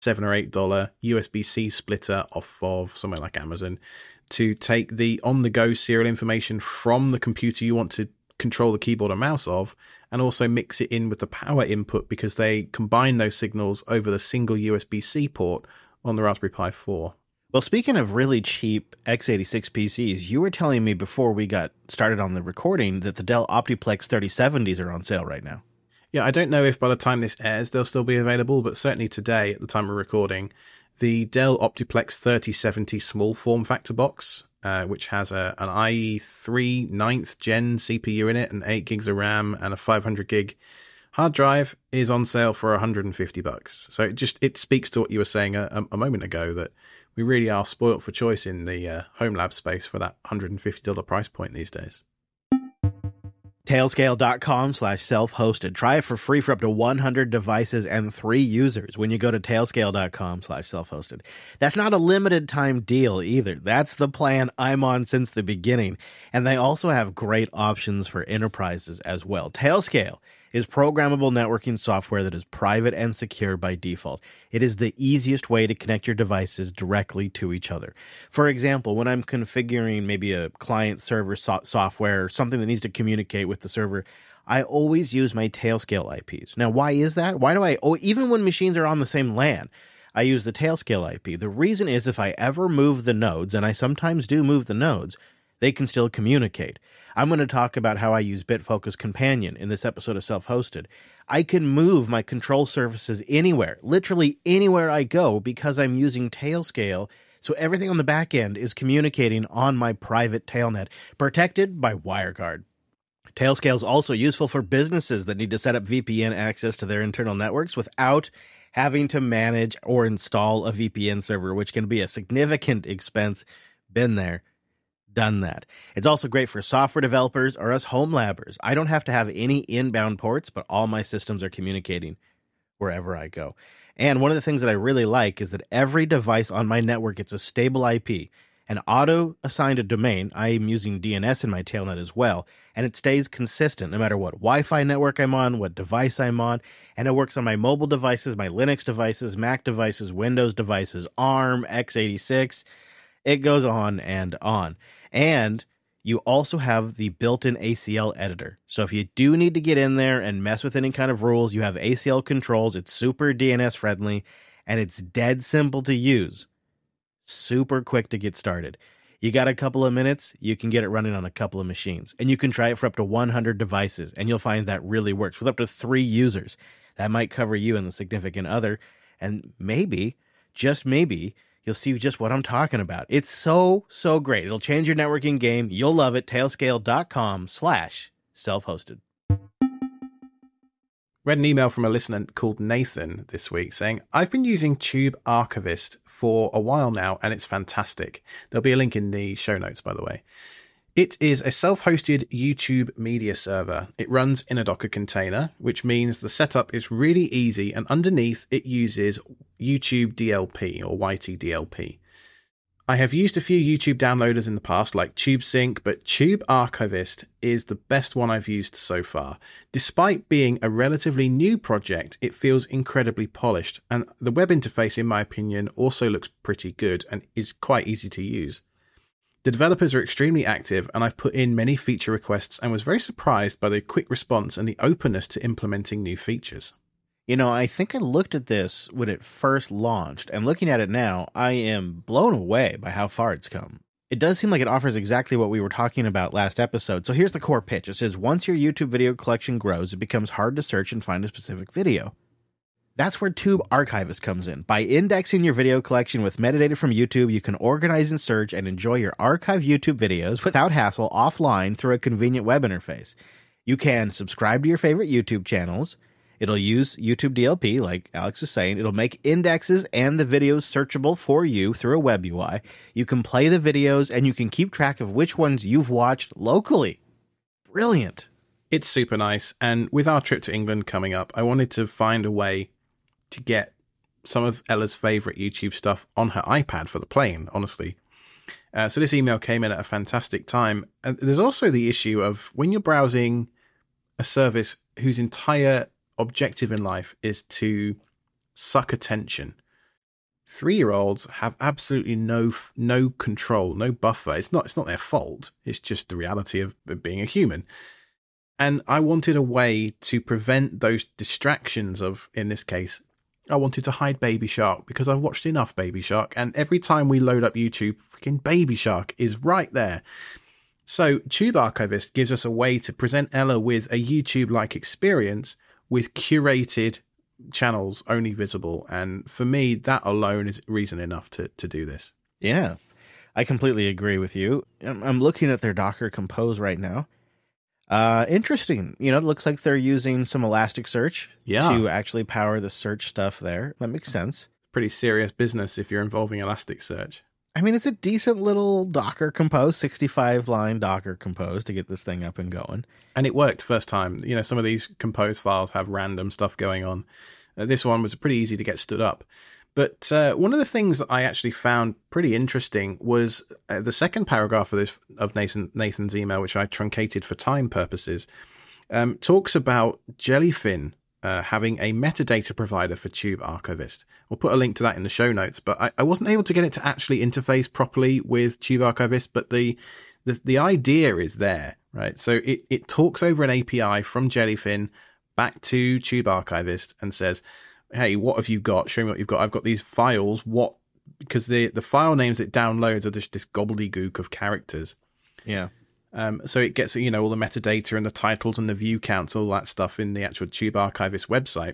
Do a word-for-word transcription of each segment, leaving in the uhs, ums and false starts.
seven or eight dollar U S B C splitter off of somewhere like Amazon to take the on-the-go serial information from the computer you want to control the keyboard and mouse of, and also mix it in with the power input because they combine those signals over the single U S B C port on the Raspberry Pi four. Well, speaking of really cheap x eighty-six P Cs, you were telling me before we got started on the recording that the Dell Optiplex thirty seventies are on sale right now. Yeah, I don't know if by the time this airs they'll still be available, but certainly today, at the time of recording, the Dell Optiplex thirty seventy small form factor box, uh, which has a, an i E three ninth gen C P U in it, and eight gigs of RAM, and a five hundred gig hard drive, is on sale for one hundred fifty bucks. So it just it speaks to what you were saying a, a moment ago, that we really are spoilt for choice in the uh, home lab space for that one hundred fifty dollars price point these days. Tailscale.com slash self-hosted. Try it for free for up to one hundred devices and three users when you go to tailscale.com slash self-hosted. That's not a limited time deal either. That's the plan I'm on since the beginning. And they also have great options for enterprises as well. Tailscale is programmable networking software that is private and secure by default. It is the easiest way to connect your devices directly to each other. For example, when I'm configuring maybe a client-server so- software or something that needs to communicate with the server, I always use my Tailscale I Ps. Now, why is that? Why do I, oh, even when machines are on the same LAN, I use the Tailscale I P. The reason is if I ever move the nodes, and I sometimes do move the nodes, they can still communicate. I'm going to talk about how I use BitFocus Companion in this episode of Self-Hosted. I can move my control surfaces anywhere, literally anywhere I go, because I'm using Tailscale, so everything on the back end is communicating on my private tailnet, protected by WireGuard. Tailscale is also useful for businesses that need to set up V P N access to their internal networks without having to manage or install a V P N server, which can be a significant expense. Been there. Done that. It's also great for software developers or us home labbers. I don't have to have any inbound ports, but all my systems are communicating wherever I go. And one of the things that I really like is that every device on my network gets a stable I P, an auto-assigned a domain. I am using D N S in my tailnet as well, and it stays consistent no matter what Wi-Fi network I'm on, what device I'm on, and it works on my mobile devices, my Linux devices, Mac devices, Windows devices, ARM, x eighty-six. It goes on and on. And you also have the built-in A C L editor. So if you do need to get in there and mess with any kind of rules, you have A C L controls. It's super D N S friendly, and it's dead simple to use. Super quick to get started. You got a couple of minutes, you can get it running on a couple of machines. And you can try it for up to one hundred devices, and you'll find that really works with up to three users. That might cover you and the significant other, and maybe, just maybe, you'll see just what I'm talking about. It's so, so great. It'll change your networking game. You'll love it. Tailscale.com slash self-hosted. Read an email from a listener called Nathan this week saying, I've been using Tube Archivist for a while now, and it's fantastic. There'll be a link in the show notes, by the way. It is a self-hosted YouTube media server. It runs in a Docker container, which means the setup is really easy, and underneath it uses YouTube D L P or Y T D L P. I have used a few YouTube downloaders in the past like TubeSync, but Tube Archivist is the best one I've used so far. Despite being a relatively new project, it feels incredibly polished, and the web interface, in my opinion, also looks pretty good and is quite easy to use. The developers are extremely active, and I've put in many feature requests and was very surprised by the quick response and the openness to implementing new features. You know, I think I looked at this when it first launched, and looking at it now, I am blown away by how far it's come. It does seem like it offers exactly what we were talking about last episode. So here's the core pitch. It says, once your YouTube video collection grows, it becomes hard to search and find a specific video. That's where Tube Archivist comes in. By indexing your video collection with metadata from YouTube, you can organize and search and enjoy your archived YouTube videos without hassle offline through a convenient web interface. You can subscribe to your favorite YouTube channels. It'll use YouTube D L P, like Alex was saying. It'll make indexes and the videos searchable for you through a web U I. You can play the videos, and you can keep track of which ones you've watched locally. Brilliant. It's super nice, and with our trip to England coming up, I wanted to find a way to get some of Ella's favorite YouTube stuff on her iPad for the plane, honestly. Uh, so this email came in at a fantastic time. And there's also the issue of when you're browsing a service whose entire objective in life is to suck attention. Three-year-olds have absolutely no no control, no buffer. It's not it's not their fault. It's just the reality of, of being a human. And I wanted a way to prevent those distractions of, in this case, I wanted to hide Baby Shark because I've watched enough Baby Shark, and every time we load up YouTube, freaking Baby Shark is right there. So Tube Archivist gives us a way to present Ella with a YouTube-like experience with curated channels only visible, and for me that alone is reason enough to to do this. Yeah, I completely agree with you. I'm, I'm looking at their Docker Compose right now. Uh interesting. You know, it looks like they're using some Elasticsearch yeah. to actually power the search stuff there. That makes sense. Pretty serious business if you're involving Elasticsearch. I mean, it's a decent little Docker Compose, sixty-five line Docker Compose to get this thing up and going. And it worked first time. You know, some of these Compose files have random stuff going on. Uh, this one was pretty easy to get stood up. But uh, one of the things that I actually found pretty interesting was uh, the second paragraph of this of Nathan, Nathan's email, which I truncated for time purposes, um, talks about Jellyfin uh, having a metadata provider for Tube Archivist. We'll put a link to that in the show notes, but I, I wasn't able to get it to actually interface properly with Tube Archivist, but the the, the idea is there, right? So it, it talks over an A P I from Jellyfin back to Tube Archivist and says, hey, what have you got? Show me what you've got. I've got these files. What? Because the, the file names it downloads are just this gobbledygook of characters. Yeah. Um, so it gets, you know, all the metadata and the titles and the view counts, all that stuff in the actual Tube Archivist website.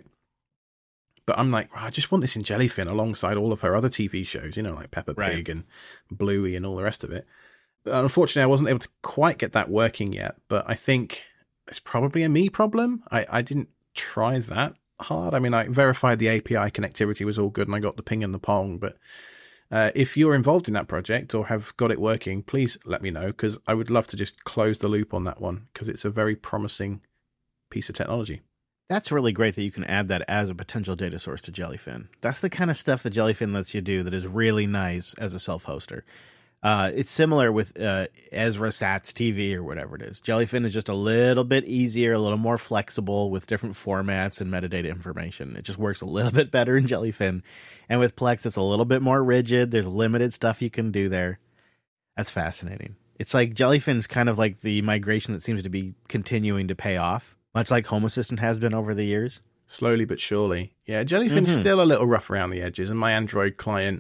But I'm like, I just want this in Jellyfin alongside all of her other T V shows, you know, like Peppa Pig right. and Bluey and all the rest of it. But unfortunately, I wasn't able to quite get that working yet. But I think it's probably a me problem. I, I didn't try that hard. I mean, I verified the A P I connectivity was all good and I got the ping and the pong. But uh, if you're involved in that project or have got it working, please let me know, because I would love to just close the loop on that one, because it's a very promising piece of technology. That's really great that you can add that as a potential data source to Jellyfin. That's the kind of stuff that Jellyfin lets you do that is really nice as a self-hoster. Uh, it's similar with uh, Ezra Sats T V or whatever it is. Jellyfin is just a little bit easier, a little more flexible with different formats and metadata information. It just works a little bit better in Jellyfin. And with Plex, it's a little bit more rigid. There's limited stuff you can do there. That's fascinating. It's like Jellyfin's kind of like the migration that seems to be continuing to pay off, much like Home Assistant has been over the years. Slowly but surely. Yeah, Jellyfin's mm-hmm. still a little rough around the edges, and my Android client,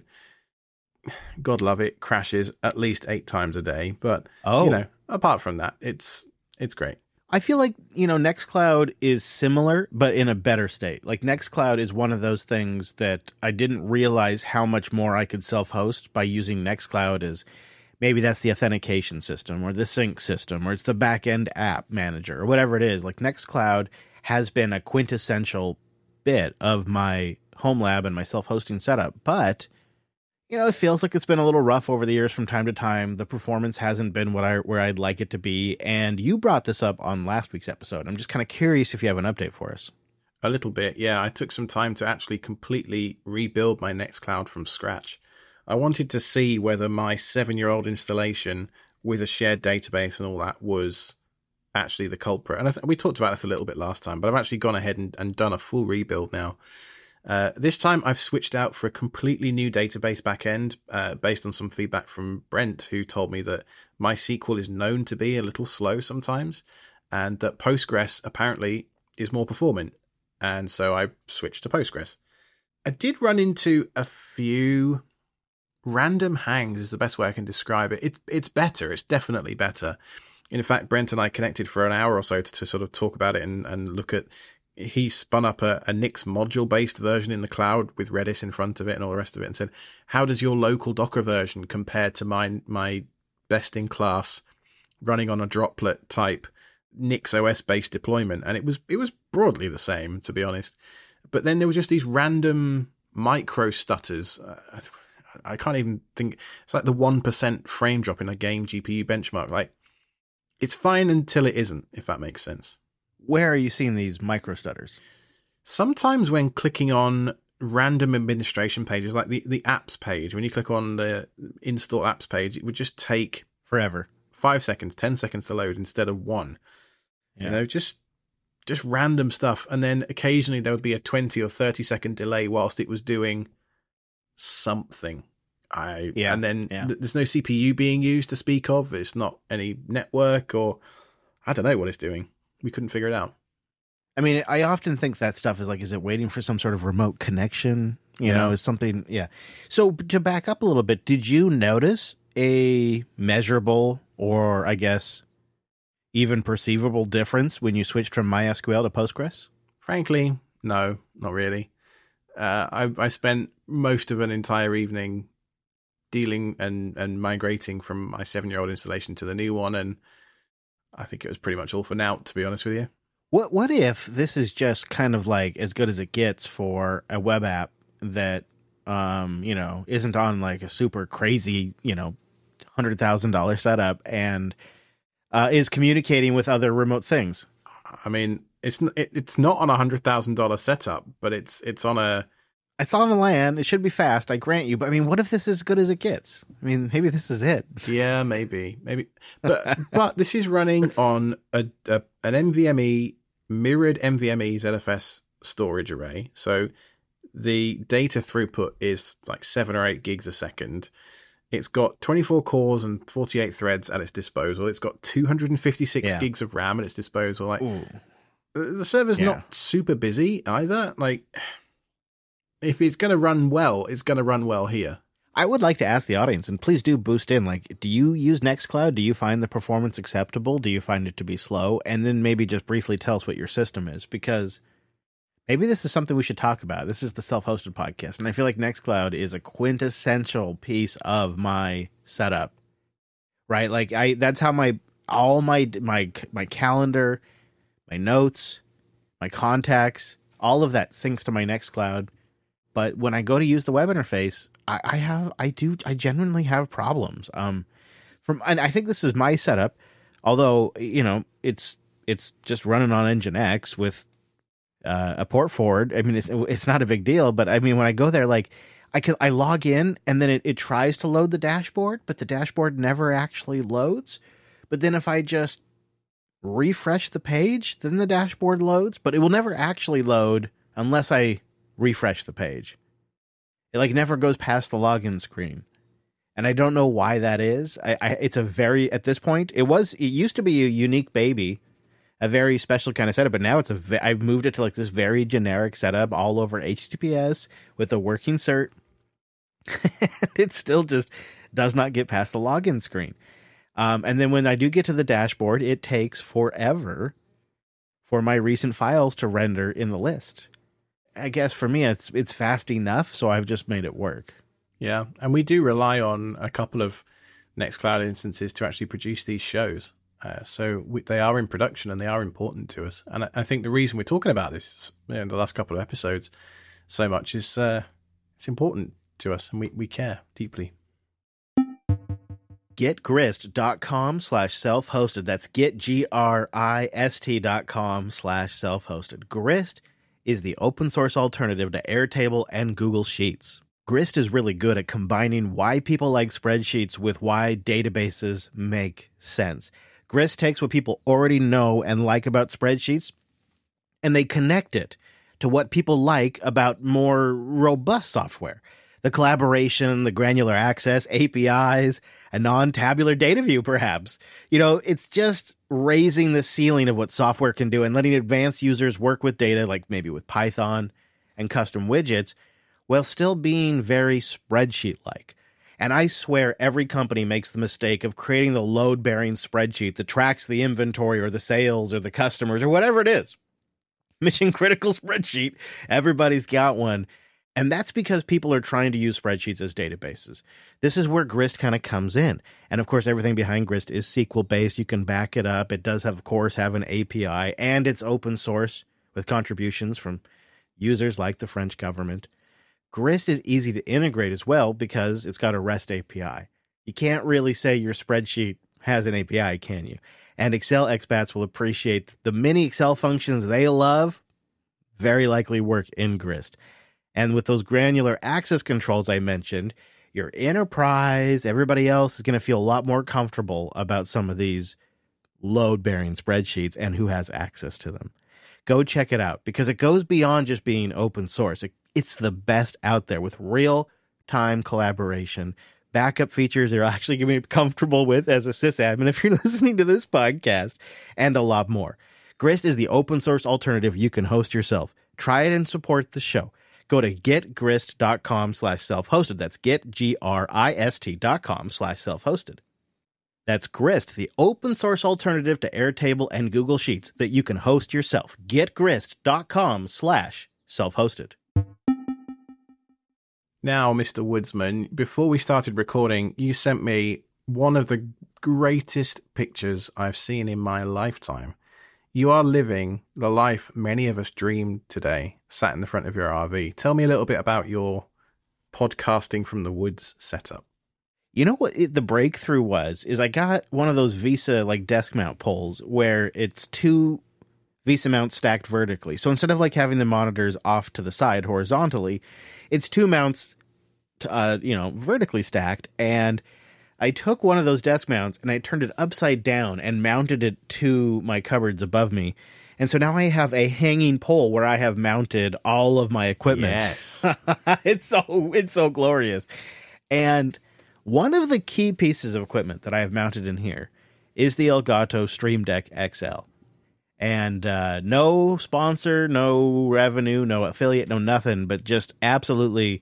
God love it, crashes at least eight times a day. But, oh. you know, apart from that, it's it's great. I feel like, you know, Nextcloud is similar, but in a better state. Like, Nextcloud is one of those things that I didn't realize how much more I could self-host by using Nextcloud as maybe that's the authentication system or the sync system or it's the back-end app manager or whatever it is. Like, Nextcloud has been a quintessential bit of my home lab and my self-hosting setup, but you know, it feels like it's been a little rough over the years from time to time. The performance hasn't been what I where I'd like it to be. And you brought this up on last week's episode. I'm just kind of curious if you have an update for us. A little bit, yeah. I took some time to actually completely rebuild my Nextcloud from scratch. I wanted to see whether my seven-year-old installation with a shared database and all that was actually the culprit. And I th- we talked about this a little bit last time, but I've actually gone ahead and, and done a full rebuild now. Uh, this time I've switched out for a completely new database backend uh, based on some feedback from Brent, who told me that MySQL is known to be a little slow sometimes and that Postgres apparently is more performant. And so I switched to Postgres. I did run into a few random hangs is the best way I can describe it. it it's better. It's definitely better. In fact, Brent and I connected for an hour or so to, to sort of talk about it and, and look at. He spun up a, a Nix module-based version in the cloud with Redis in front of it and all the rest of it and said, how does your local Docker version compare to my, my best-in-class running on a droplet type Nix O S-based deployment? And it was it was broadly the same, to be honest. But then there were just these random micro stutters. Uh, I can't even think. It's like the one percent frame drop in a game G P U benchmark. Like, it's fine until it isn't, if that makes sense. Where are you seeing these micro stutters? Sometimes when clicking on random administration pages, like the, the apps page, when you click on the install apps page, it would just take forever, five seconds, ten seconds to load instead of one. Yeah. You know, just just random stuff. And then occasionally there would be a twenty or thirty second delay whilst it was doing something. I yeah, and then yeah. th- there's no C P U being used to speak of. It's not any network, or I don't know what it's doing. We couldn't figure it out. I mean, I often think that stuff is like, is it waiting for some sort of remote connection? You Yeah. know, is something, yeah. So to back up a little bit, did you notice a measurable, or I guess even perceivable difference when you switched from MySQL to Postgres? Frankly, no, not really. Uh, I, I spent most of an entire evening dealing and, and migrating from my seven-year-old installation to the new one, and I think it was pretty much all for naught, to be honest with you. What What if this is just kind of like as good as it gets for a web app that, um, you know, isn't on like a super crazy, you know, one hundred thousand dollars setup and uh, is communicating with other remote things? I mean, it's it, it's not on a one hundred thousand dollars setup, but it's it's on a... It's on the LAN. It should be fast, I grant you. But I mean, what if this is as good as it gets? I mean, maybe this is it. Yeah, maybe, maybe. But but this is running on a, a an NVMe, mirrored NVMe Z F S storage array. So the data throughput is like seven or eight gigs a second. It's got twenty-four cores and forty-eight threads at its disposal. It's got two hundred fifty-six Yeah. gigs of RAM at its disposal. Like, Ooh. the server's Yeah. not super busy either. Like, if it's going to run well, it's going to run well here. I would like to ask the audience, and please do boost in, like, do you use Nextcloud? Do you find the performance acceptable? Do you find it to be slow? And then maybe just briefly tell us what your system is, because maybe this is something we should talk about. This is the Self-Hosted Podcast, and I feel like Nextcloud is a quintessential piece of my setup, right? Like, I that's how my all my my my calendar, my notes, my contacts, all of that syncs to my Nextcloud. But when I go to use the web interface, I, I have, I do, I genuinely have problems. Um, from, and I think this is my setup, although, you know, it's, it's just running on Nginx with uh, a port forward. I mean, it's, it's not a big deal, but I mean, when I go there, like I can, I log in and then it, it tries to load the dashboard, but the dashboard never actually loads. But then if I just refresh the page, then the dashboard loads, but it will never actually load unless I refresh the page. It like never goes past the login screen, and I don't know why that is. I, I it's a very, at this point, it was it used to be a unique baby, a very special kind of setup, but now it's a I've moved it to like this very generic setup all over H T T P S with a working cert. It still just does not get past the login screen. Um, and then when I do get to the dashboard, it takes forever for my recent files to render in the list. I guess for me, it's it's fast enough, so I've just made it work. Yeah, and we do rely on a couple of Nextcloud instances to actually produce these shows. Uh, so we, they are in production and they are important to us. And I, I think the reason we're talking about this you know, in the last couple of episodes so much is uh, it's important to us and we, we care deeply. getgrist.com slash self-hosted. That's get, G R I S T dot com slash self-hosted. Grist is the open source alternative to Airtable and Google Sheets. Grist is really good at combining why people like spreadsheets with why databases make sense. Grist takes what people already know and like about spreadsheets, and they connect it to what people like about more robust software. The collaboration, the granular access, A P Is, a non-tabular data view, perhaps. You know, it's just raising the ceiling of what software can do and letting advanced users work with data, like maybe with Python and custom widgets, while still being very spreadsheet-like. And I swear every company makes the mistake of creating the load-bearing spreadsheet that tracks the inventory or the sales or the customers or whatever it is. Mission-critical spreadsheet. Everybody's got one. And that's because people are trying to use spreadsheets as databases. This is where Grist kind of comes in. And of course, everything behind Grist is S Q L-based. You can back it up. It does, have, of course, have an A P I, and it's open source with contributions from users like the French government. Grist is easy to integrate as well because it's got a REST A P I. You can't really say your spreadsheet has an A P I, can you? And Excel expats will appreciate the many Excel functions they love very likely work in Grist. And with those granular access controls I mentioned, your enterprise, everybody else is going to feel a lot more comfortable about some of these load-bearing spreadsheets and who has access to them. Go check it out because it goes beyond just being open source. It, it's the best out there with real time collaboration, backup features you're actually going to be comfortable with as a sysadmin if you're listening to this podcast, and a lot more. Grist is the open source alternative you can host yourself. Try it and support the show. Go to getgrist.com slash self-hosted. That's get, G R I S T dot com slash self-hosted. That's Grist, the open source alternative to Airtable and Google Sheets that you can host yourself. Getgrist.com slash self-hosted. Now, Mister Woodsman, before we started recording, you sent me one of the greatest pictures I've seen in my lifetime. You are living the life many of us dreamed today, sat in the front of your R V. Tell me a little bit about your podcasting from the woods setup. You know what it, the breakthrough was, is I got one of those VESA like desk mount poles where it's two VESA mounts stacked vertically. So instead of like having the monitors off to the side horizontally, it's two mounts, to, uh, you know, vertically stacked. And I took one of those desk mounts and I turned it upside down and mounted it to my cupboards above me. And so now I have a hanging pole where I have mounted all of my equipment. Yes. it's so, it's so glorious. And one of the key pieces of equipment that I have mounted in here is the Elgato Stream Deck X L. And uh, no sponsor, no revenue, no affiliate, no nothing, but just absolutely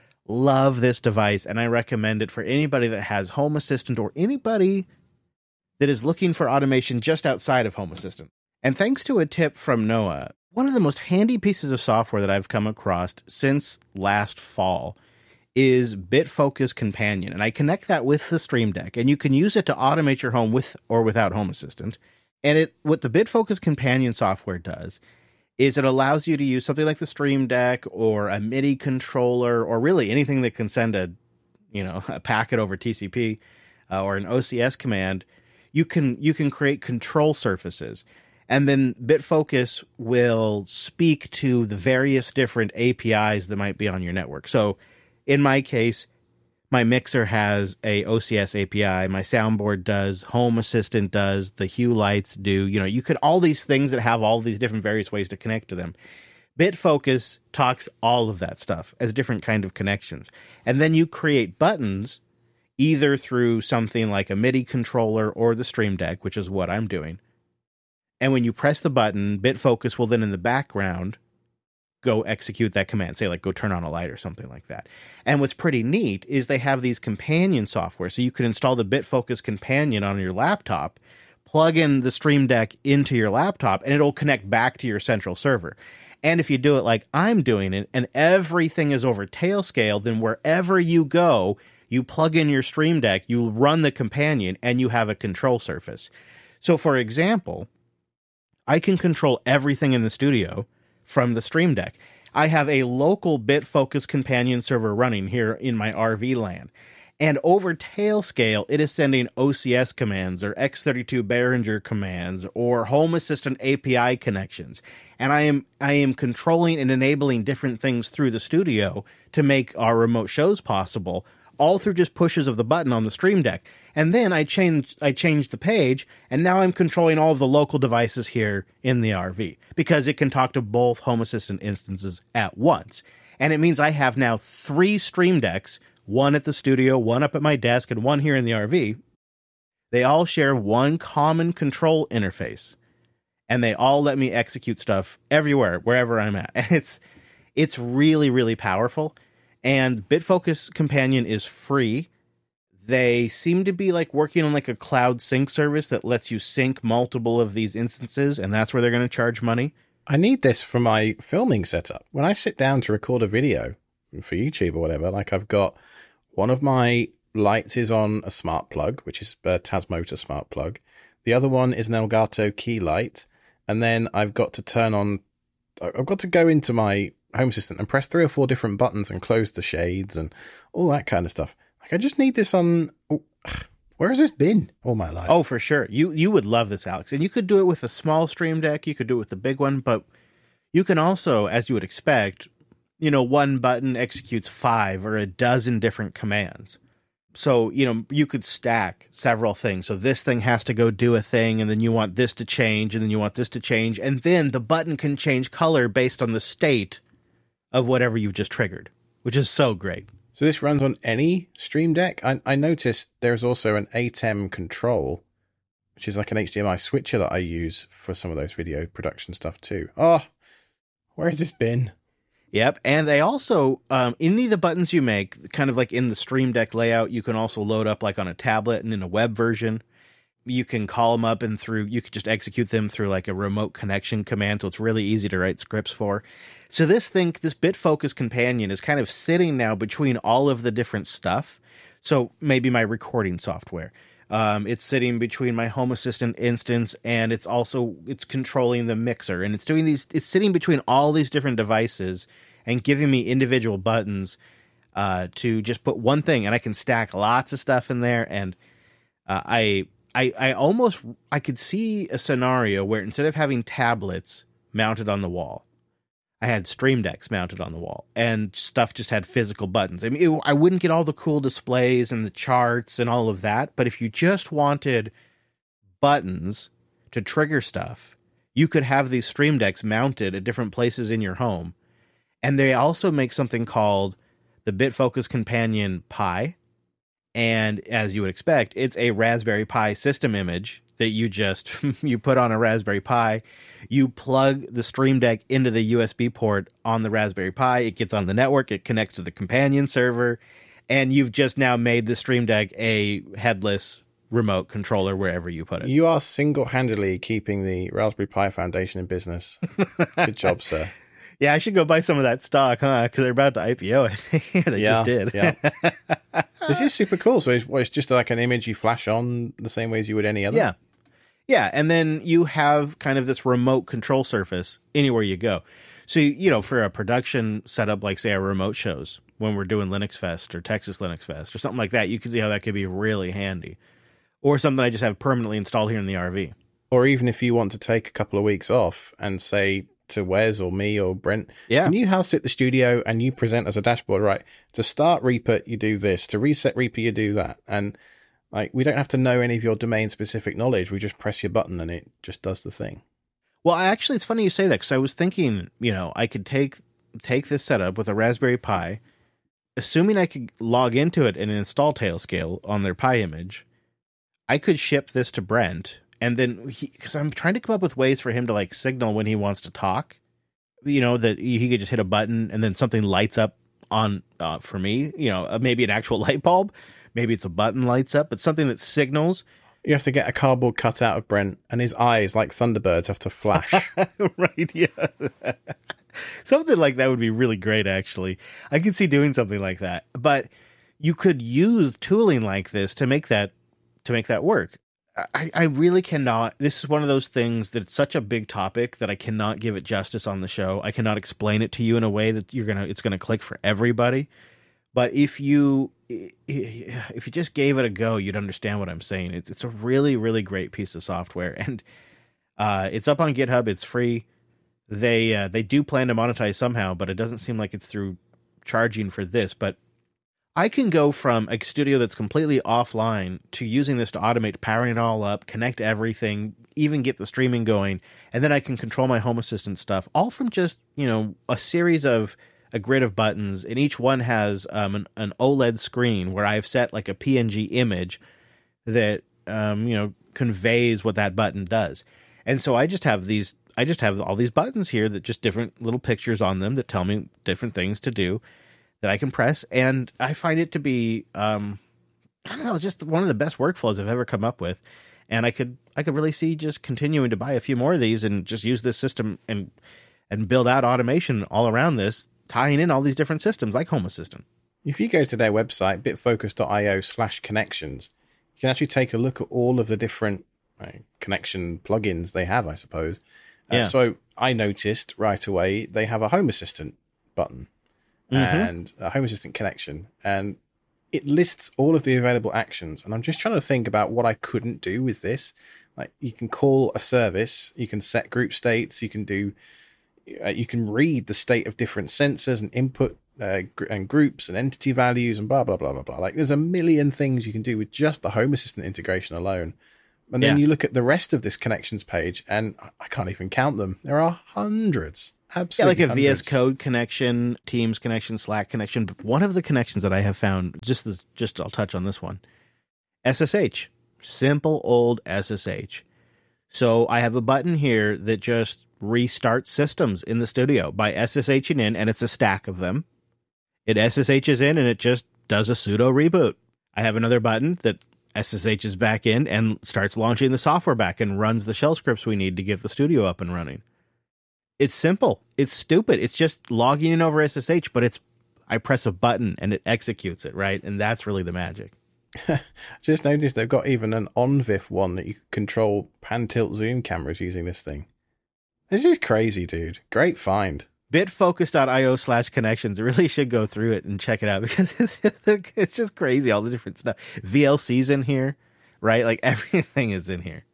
love this device, and I recommend it for anybody that has Home Assistant or anybody that is looking for automation just outside of Home Assistant. And thanks to a tip from Noah, one of the most handy pieces of software that I've come across since last fall is BitFocus Companion, and I connect that with the Stream Deck, and you can use it to automate your home with or without Home Assistant. And it what the BitFocus Companion software does is it allows you to use something like the Stream Deck or a MIDI controller or really anything that can send a, you know, a packet over T C P uh, or an O C S command. You can you can create control surfaces, and then BitFocus will speak to the various different A P Is that might be on your network. So in my case, my mixer has a O C S A P I, my soundboard does, Home Assistant does, the Hue lights do. You know, you could all these things that have all these different various ways to connect to them. BitFocus talks all of that stuff as different kind of connections. And then you create buttons either through something like a MIDI controller or the Stream Deck, which is what I'm doing. And when you press the button, BitFocus will then in the background go execute that command, say like go turn on a light or something like that. And what's pretty neat is they have these companion software. So you can install the BitFocus Companion on your laptop, plug in the Stream Deck into your laptop, and it'll connect back to your central server. And if you do it like I'm doing it, and everything is over Tailscale, then wherever you go, you plug in your Stream Deck, you run the Companion, and you have a control surface. So for example, I can control everything in the studio from the Stream Deck. I have a local BitFocus Companion server running here in my R V land. And over Tailscale, it is sending O C S commands or X thirty-two Behringer commands or Home Assistant A P I connections. And I am I am controlling and enabling different things through the studio to make our remote shows possible, all through just pushes of the button on the Stream Deck. And then I changed I changed the page, and now I'm controlling all of the local devices here in the R V because it can talk to both Home Assistant instances at once. And it means I have now three Stream Decks, one at the studio, one up at my desk, and one here in the R V. They all share one common control interface, and they all let me execute stuff everywhere, wherever I'm at. And it's it's really, really powerful. And BitFocus Companion is free. They seem to be like working on like a cloud sync service that lets you sync multiple of these instances, and that's where they're going to charge money. I need this for my filming setup. When I sit down to record a video for YouTube or whatever, like I've got one of my lights is on a smart plug, which is a Tasmotor smart plug. The other one is an Elgato key light. And then I've got to turn on, I've got to go into my Home Assistant and press three or four different buttons and close the shades and all that kind of stuff. Like, I just need this on. Oh, where has this been all my life? Oh, for sure. You you would love this, Alex. And you could do it with a small Stream Deck. You could do it with the big one. But you can also, as you would expect, you know, one button executes five or a dozen different commands. So, you know, you could stack several things. So this thing has to go do a thing, and then you want this to change, and then you want this to change. And then the button can change color based on the state of whatever you've just triggered, which is so great. So this runs on any Stream Deck? I, I noticed there's also an A T E M control, which is like an H D M I switcher that I use for some of those video production stuff too. Oh, where has this been? Yep, and they also, um, any of the buttons you make, kind of like in the Stream Deck layout, you can also load up like on a tablet and in a web version. You can call them up and through, you could just execute them through like a remote connection command, so it's really easy to write scripts for. So this thing, this BitFocus companion is kind of sitting now between all of the different stuff. So maybe my recording software. Um, it's sitting between my Home Assistant instance, and it's also, it's controlling the mixer, and it's doing these, it's sitting between all these different devices and giving me individual buttons uh, to just put one thing, and I can stack lots of stuff in there. And uh, I, I, I almost, I could see a scenario where instead of having tablets mounted on the wall, I had Stream Decks mounted on the wall, and stuff just had physical buttons. I mean, it, I wouldn't get all the cool displays and the charts and all of that, but if you just wanted buttons to trigger stuff, you could have these Stream Decks mounted at different places in your home. And they also make something called the BitFocus Companion Pi. And as you would expect, it's a Raspberry Pi system image that you just, you put on a Raspberry Pi, you plug the Stream Deck into the U S B port on the Raspberry Pi, it gets on the network, it connects to the companion server, and you've just now made the Stream Deck a headless remote controller wherever you put it. You are single-handedly keeping the Raspberry Pi Foundation in business. Good job, sir. Yeah, I should go buy some of that stock, huh? Because they're about to I P O, I think. They yeah, just did. Yeah. This is super cool. So it's, well, it's just like an image you flash on the same way as you would any other? Yeah. Yeah, and then you have kind of this remote control surface anywhere you go. So, you know, for a production setup, like, say, our remote shows, when we're doing Linux Fest or Texas Linux Fest or something like that, you can see how that could be really handy. Or something I just have permanently installed here in the R V. Or even if you want to take a couple of weeks off and say to Wes or me or Brent, yeah. Can you house sit the studio and you present as a dashboard, right? To start Reaper, you do this. To reset Reaper, you do that. And like, we don't have to know any of your domain specific knowledge. We just press your button and it just does the thing. Well, actually, it's funny you say that, because I was thinking, you know, I could take take this setup with a Raspberry Pi, assuming I could log into it and install Tailscale on their Pi image. I could ship this to Brent, and then, because I'm trying to come up with ways for him to like signal when he wants to talk, you know, that he could just hit a button and then something lights up on uh, for me, you know, maybe an actual light bulb. Maybe it's a button lights up, but something that signals. You have to get a cardboard cutout of Brent, and his eyes, like Thunderbirds, have to flash. Right, yeah. Something like that would be really great, actually. I could see doing something like that. But you could use tooling like this to make that to make that work. I, I really cannot. This is one of those things that it's such a big topic that I cannot give it justice on the show. I cannot explain it to you in a way that you're gonna it's gonna click for everybody. But if you if you just gave it a go, you'd understand what I'm saying. It's it's a really, really great piece of software, and uh, it's up on GitHub. It's free. They uh, they do plan to monetize somehow, but it doesn't seem like it's through charging for this. But I can go from a studio that's completely offline to using this to automate powering it all up, connect everything, even get the streaming going, and then I can control my Home Assistant stuff, all from just, you know, a series of a grid of buttons, and each one has um, an, an OLED screen where I've set like a P N G image that um, you know conveys what that button does. And so I just have these, I just have all these buttons here that just different little pictures on them that tell me different things to do that I can press, and I find it to be um, I don't know, just one of the best workflows I've ever come up with. And I could I could really see just continuing to buy a few more of these and just use this system and and build out automation all around this, tying in all these different systems like Home Assistant. If you go to their website, bitfocus.io slash connections, you can actually take a look at all of the different uh, connection plugins they have, I suppose. Uh, yeah. So I noticed right away they have a Home Assistant button mm-hmm. and a Home Assistant connection, and it lists all of the available actions. And I'm just trying to think about what I couldn't do with this. Like, you can call a service, you can set group states, you can do... Uh, you can read the state of different sensors and input uh, gr- and groups and entity values and blah, blah, blah, blah, blah. Like, there's a million things you can do with just the Home Assistant integration alone. And then yeah. you look at the rest of this connections page, and I can't even count them. There are hundreds, absolutely. Yeah, like a V S hundreds. Code connection, Teams connection, Slack connection. But one of the connections that I have found, just this, just I'll touch on this one, S S H, simple old S S H. So I have a button here that just restarts systems in the studio by SSHing in, and it's a stack of them. It S S H's in, and it just does a sudo reboot. I have another button that S S H's back in and starts launching the software back and runs the shell scripts we need to get the studio up and running. It's simple. It's stupid. It's just logging in over S S H, but it's I press a button and it executes it, right? And that's really the magic. Just noticed they've got even an OnVIF one that you can control pan tilt zoom cameras using this thing. This is crazy, dude. Great find. Bitfocus.io slash connections. Really should go through it and check it out because it's just, it's just crazy. All the different stuff. V L C's in here, right? Like everything is in here.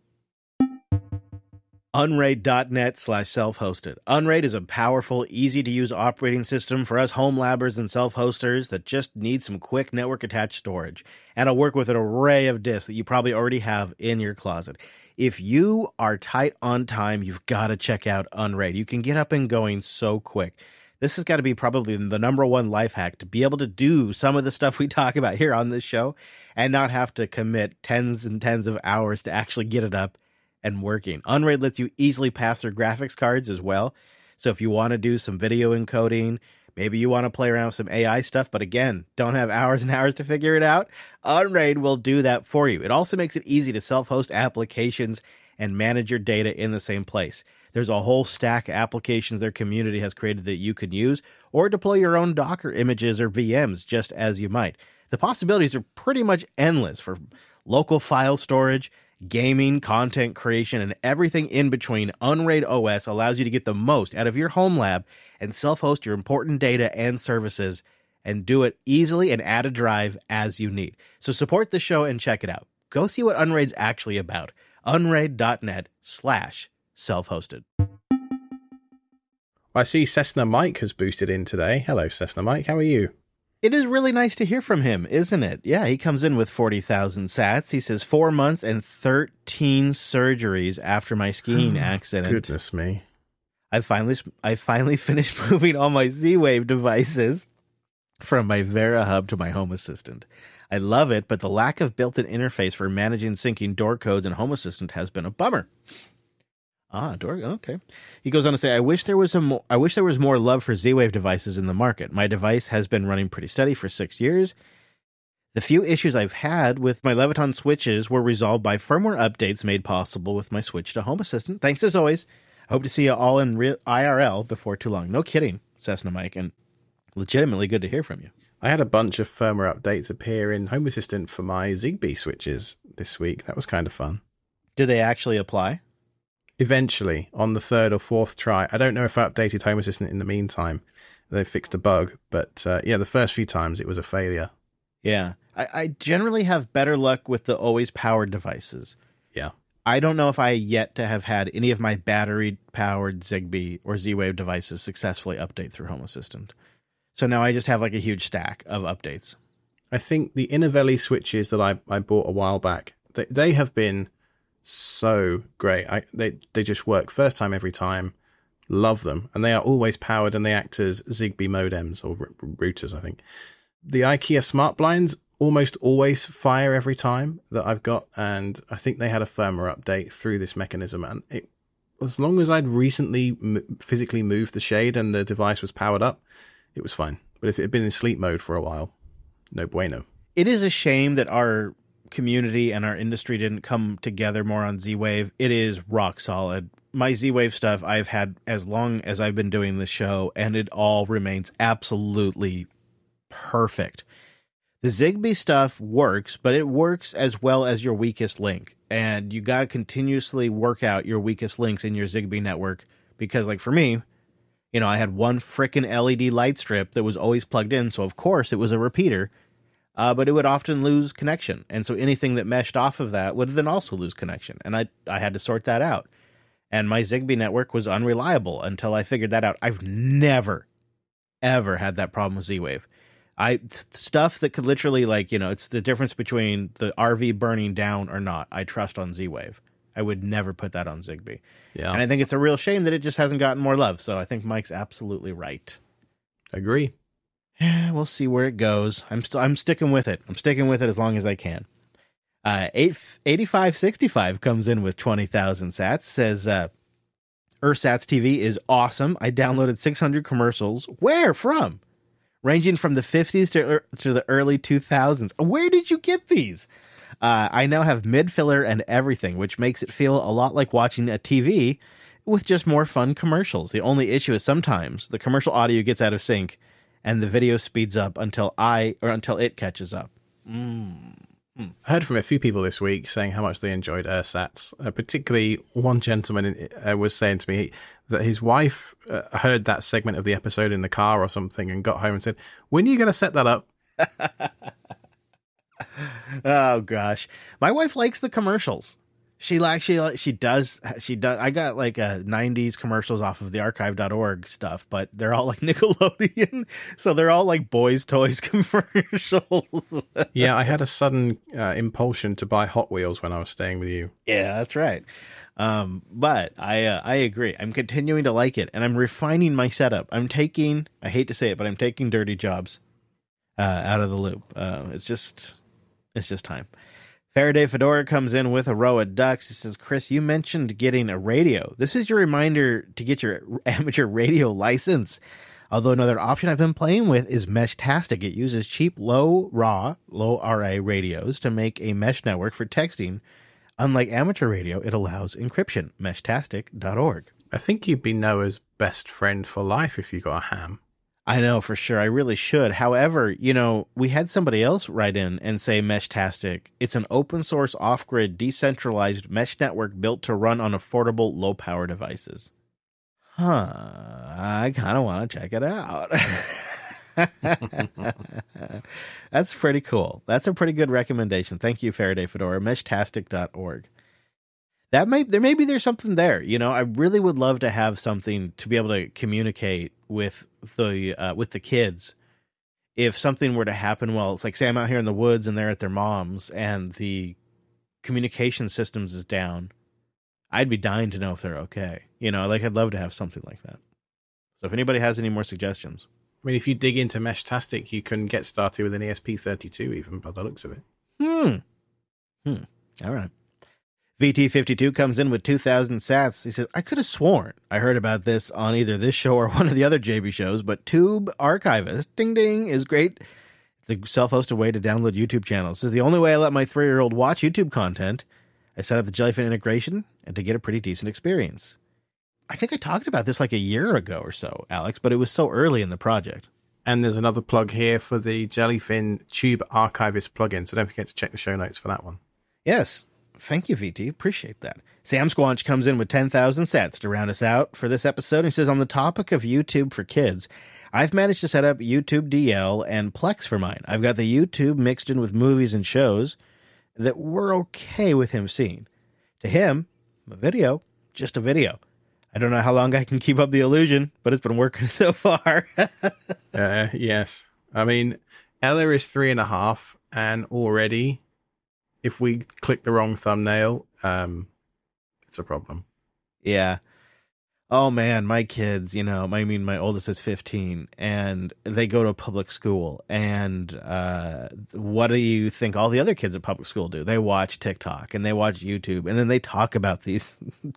Unraid.net slash self-hosted. Unraid is a powerful, easy-to-use operating system for us home labbers and self-hosters that just need some quick network-attached storage. And it'll work with an array of disks that you probably already have in your closet. If you are tight on time, you've got to check out Unraid. You can get up and going so quick. This has got to be probably the number one life hack to be able to do some of the stuff we talk about here on this show and not have to commit tens and tens of hours to actually get it up and working. Unraid lets you easily pass their graphics cards as well. So if you want to do some video encoding, maybe you want to play around with some A I stuff, but again, don't have hours and hours to figure it out, Unraid will do that for you. It also makes it easy to self-host applications and manage your data in the same place. There's a whole stack of applications their community has created that you can use, or deploy your own Docker images or V Ms just as you might. The possibilities are pretty much endless for local file storage, gaming, content creation, and everything in between. Unraid O S allows you to get the most out of your home lab and self-host your important data and services and do it easily and add a drive as you need. So support the show and check it out. Go see what Unraid's actually about. Unraid.net slash self-hosted. I see Cessna Mike has boosted in today. Hello, Cessna Mike. How are you? It is really nice to hear from him, isn't it? Yeah, he comes in with forty thousand sats. He says, four months and thirteen surgeries after my skiing accident. Goodness me. I finally I finally finished moving all my Z-Wave devices from my Vera Hub to my Home Assistant. I love it, but the lack of built-in interface for managing syncing door codes and Home Assistant has been a bummer. Ah, door. Okay. He goes on to say, I wish there was a mo- I wish there was more love for Z-Wave devices in the market. My device has been running pretty steady for six years. The few issues I've had with my Leviton switches were resolved by firmware updates made possible with my switch to Home Assistant. Thanks as always. I hope to see you all in real I R L before too long. No kidding, Cessna Mike, and legitimately good to hear from you. I had a bunch of firmware updates appear in Home Assistant for my Zigbee switches this week. That was kind of fun. Did they actually apply? Eventually, on the third or fourth try. I don't know if I updated Home Assistant in the meantime. They fixed a bug, but uh, yeah, the first few times it was a failure. Yeah. I, I generally have better luck with the always powered devices. Yeah. I don't know if I yet to have had any of my battery-powered Zigbee or Z-Wave devices successfully update through Home Assistant. So now I just have like a huge stack of updates. I think the Innovelli switches that I, I bought a while back, they, they have been so great. I, they, they just work first time every time. Love them. And they are always powered and they act as Zigbee modems or r- routers, I think. The IKEA smart blinds almost always fire every time that I've got, and I think they had a firmware update through this mechanism, and it, as long as I'd recently m- physically moved the shade and the device was powered up, it was fine. But if it had been in sleep mode for a while, no bueno. It is a shame that our community and our industry didn't come together more on Z-Wave. It is rock solid. My Z-Wave stuff I've had as long as I've been doing this show, and it all remains absolutely perfect. The Zigbee stuff works, but it works as well as your weakest link. And you got to continuously work out your weakest links in your Zigbee network. Because, like, for me, you know, I had one frickin' L E D light strip that was always plugged in. So, of course, it was a repeater. Uh, but it would often lose connection. And so anything that meshed off of that would then also lose connection. And I, I had to sort that out. And my Zigbee network was unreliable until I figured that out. I've never, ever had that problem with Z-Wave. I stuff that could literally, like, you know, it's the difference between the R V burning down or not. I trust on Z-Wave. I would never put that on Zigbee. Yeah. And I think it's a real shame that it just hasn't gotten more love. So I think Mike's absolutely right. Agree. Yeah, we'll see where it goes. I'm still I'm sticking with it. I'm sticking with it as long as I can. Uh, eighty-five sixty-five comes in with twenty thousand sats. Says, uh, Ursats T V is awesome. I downloaded six hundred commercials. Where from? Ranging from the fifties to, to the early two thousands. Where did you get these? Uh, I now have mid-filler and everything, which makes it feel a lot like watching a T V with just more fun commercials. The only issue is sometimes the commercial audio gets out of sync and the video speeds up until I or until it catches up. Mm. I heard from a few people this week saying how much they enjoyed Ursats. Uh, particularly, one gentleman uh, was saying to me that his wife uh, heard that segment of the episode in the car or something and got home and said, "When are you going to set that up?" Oh gosh, my wife likes the commercials. She like she she does she does. I got like a nineties commercials off of the archive dot org stuff, but they're all like Nickelodeon, so they're all like boys' toys commercials. Yeah, I had a sudden uh, impulsion to buy Hot Wheels when I was staying with you. Yeah, that's right. Um, but I uh, I agree. I'm continuing to like it, and I'm refining my setup. I'm taking I hate to say it, but I'm taking dirty jobs uh, out of the loop. Uh, it's just it's just time. Faraday Fedora comes in with a row of ducks. He says, Chris, you mentioned getting a radio. This is your reminder to get your amateur radio license. Although another option I've been playing with is Meshtastic. It uses cheap, low raw, low R A radios to make a mesh network for texting. Unlike amateur radio, it allows encryption. Meshtastic dot org. I think you'd be Noah's best friend for life if you got a ham. I know for sure. I really should. However, you know, we had somebody else write in and say Meshtastic. It's an open source, off-grid, decentralized mesh network built to run on affordable, low-power devices. Huh. I kind of want to check it out. That's pretty cool. That's a pretty good recommendation. Thank you, Faraday Fedora. Meshtastic dot org. That may there maybe there's something there. You know, I really would love to have something to be able to communicate with the uh, with the kids. If something were to happen, well, it's like say I'm out here in the woods and they're at their mom's and the communication systems is down. I'd be dying to know if they're okay. You know, like I'd love to have something like that. So if anybody has any more suggestions. I mean, if you dig into Meshtastic, you can get started with an E S P thirty-two even by the looks of it. Hmm. Hmm. All right. V T fifty-two comes in with two thousand sats. He says, I could have sworn I heard about this on either this show or one of the other J B shows, but Tube Archivist, ding ding, is great. It's a self-hosted way to download YouTube channels. This is the only way I let my three-year-old watch YouTube content. I set up the Jellyfin integration and to get a pretty decent experience. I think I talked about this like a year ago or so, Alex, but it was so early in the project. And there's another plug here for the Jellyfin Tube Archivist plugin, so don't forget to check the show notes for that one. Yes. Thank you, V T. Appreciate that. Sam Squanch comes in with ten thousand sats to round us out for this episode. He says, on the topic of YouTube for kids, I've managed to set up YouTube D L and Plex for mine. I've got the YouTube mixed in with movies and shows that we're okay with him seeing. To him, a video, just a video. I don't know how long I can keep up the illusion, but it's been working so far. uh, yes. I mean, Ella is three and a half, and already, if we click the wrong thumbnail, um, it's a problem. Yeah. Oh, man, my kids, you know, I mean, my oldest is fifteen, and they go to public school, and uh, what do you think all the other kids at public school do? They watch TikTok, and they watch YouTube, and then they talk about these...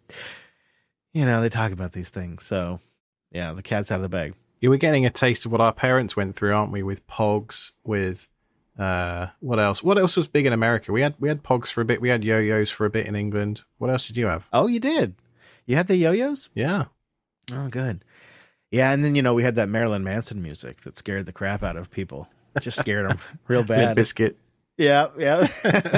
You know, they talk about these things. So, yeah, the cat's out of the bag. Yeah, we're getting a taste of what our parents went through, aren't we? With Pogs, with uh, what else? What else was big in America? We had we had Pogs for a bit. We had yo-yos for a bit in England. What else did you have? Oh, you did? You had the yo-yos? Yeah. Oh, good. Yeah, and then, you know, we had that Marilyn Manson music that scared the crap out of people. Just scared them real bad. Limp Bizkit. Yeah, yeah.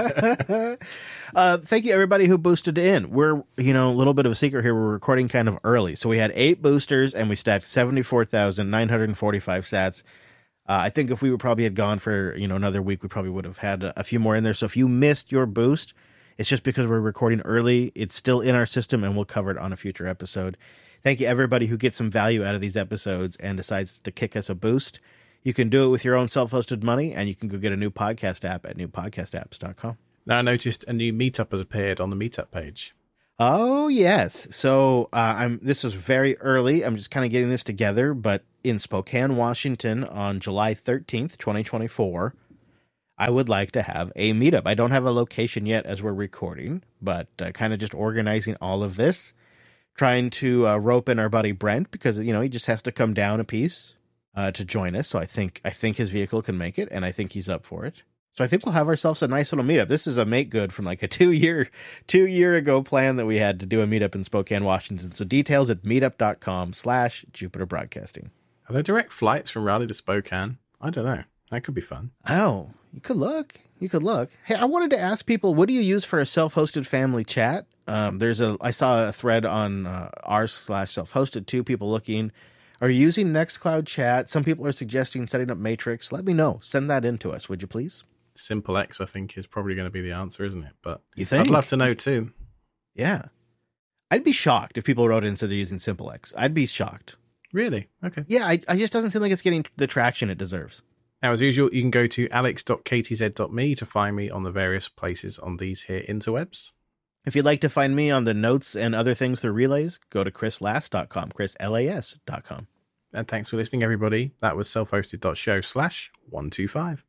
uh, thank you, everybody who boosted in. We're, you know, a little bit of a secret here. We're recording kind of early. So we had eight boosters, and we stacked seventy-four thousand nine hundred forty-five sats. Uh, I think if we would probably had gone for, you know, another week, we probably would have had a, a few more in there. So if you missed your boost, it's just because we're recording early. It's still in our system, and we'll cover it on a future episode. Thank you, everybody who gets some value out of these episodes and decides to kick us a boost. You can do it with your own self-hosted money, and you can go get a new podcast app at new podcast apps dot com. Now I noticed a new meetup has appeared on the meetup page. Oh, yes. So uh, I'm. This is very early. I'm just kind of getting this together. But in Spokane, Washington, on July thirteenth, twenty twenty-four, I would like to have a meetup. I don't have a location yet as we're recording, but uh, kind of just organizing all of this, trying to uh, rope in our buddy Brent because, you know, he just has to come down a piece uh, to join us. So I think I think his vehicle can make it, and I think he's up for it. So I think we'll have ourselves a nice little meetup. This is a make good from like a two year, two year ago plan that we had to do a meetup in Spokane, Washington. So details at meetup.com slash Jupiter Broadcasting. Are there direct flights from Raleigh to Spokane? I don't know. That could be fun. Oh, you could look. You could look. Hey, I wanted to ask people, what do you use for a self-hosted family chat? Um, there's a, I saw a thread on uh, r slash self-hosted too. People looking, are you using Nextcloud chat? Some people are suggesting setting up Matrix. Let me know. Send that in to us, would you please? SimpleX, I think, is probably going to be the answer, isn't it? But you think? I'd love to know too. Yeah. I'd be shocked if people wrote in and said they're using SimpleX. I'd be shocked. Really? Okay. Yeah, I, I just doesn't seem like it's getting the traction it deserves. Now, as usual, you can go to alex dot k t z dot m e to find me on the various places on these here interwebs. If you'd like to find me on the notes and other things through relays, go to chris las dot com, chris las dot com. And thanks for listening, everybody. That was selfhosted.show slash 125.